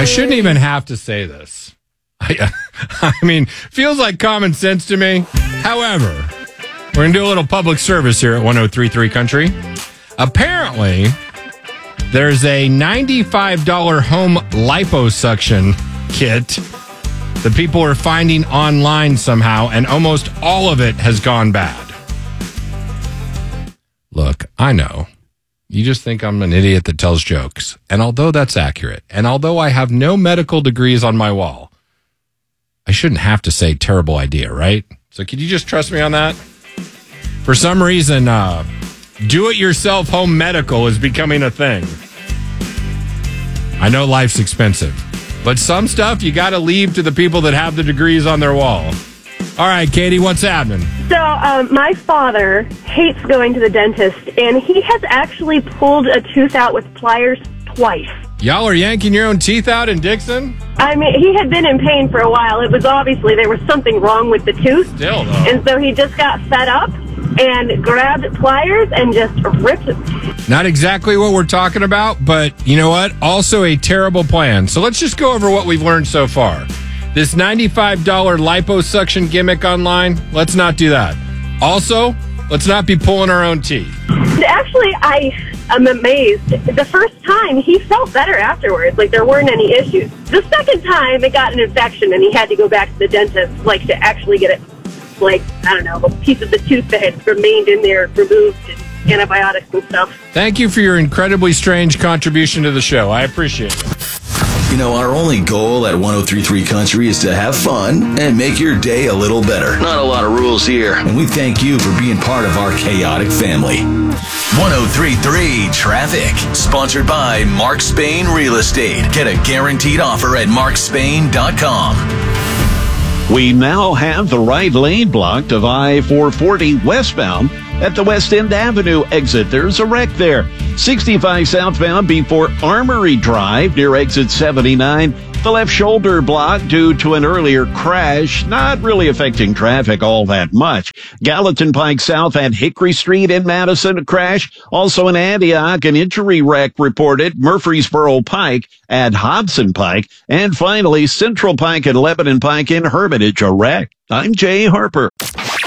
I shouldn't even have to say this. I mean, feels like common sense to me. However, we're going to do a little public service here at 103.3 Country. Apparently, there's a $95 home liposuction kit that people are finding online somehow, and almost all of it has gone bad. Look, I know. You just think I'm an idiot that tells jokes. And although that's accurate, and although I have no medical degrees on my wall, I shouldn't have to say terrible idea, right? So could you just trust me on that? For some reason, do-it-yourself home medical is becoming a thing. I know life's expensive, but some stuff you got to leave to the people that have the degrees on their wall. All right, Katie, what's happening? So my father hates going to the dentist, and he has actually pulled a tooth out with pliers twice. Y'all are yanking your own teeth out in Dixon? I mean, he had been in pain for a while. It was obviously there was something wrong with the tooth. Still, though. And so he just got fed up and grabbed pliers and just ripped it. Not exactly what we're talking about, but you know what? Also a terrible plan. So let's just go over what we've learned so far. This $95 liposuction gimmick online, let's not do that. Also, let's not be pulling our own teeth. Actually, I'm amazed. The first time, he felt better afterwards. Like, there weren't any issues. The second time, it got an infection, and he had to go back to the dentist, like, to actually get it, like, I don't know, a piece of the tooth that had remained in there removed, and antibiotics and stuff. Thank you for your incredibly strange contribution to the show. I appreciate it. You know, our only goal at 103.3 Country is to have fun and make your day a little better. Not a lot of rules here. And we thank you for being part of our chaotic family. 103.3 Traffic. Sponsored by Mark Spain Real Estate. Get a guaranteed offer at markspain.com. We now have the right lane blocked of I-440 westbound at the West End Avenue exit. There's a wreck there. 65 southbound before Armory Drive near exit 79. The left shoulder blocked due to an earlier crash, not really affecting traffic all that much. Gallatin Pike South at Hickory Street in Madison, a crash. Also in Antioch, an injury wreck reported. Murfreesboro Pike at Hobson Pike. And finally, Central Pike and Lebanon Pike in Hermitage, a wreck. I'm Jay Harper.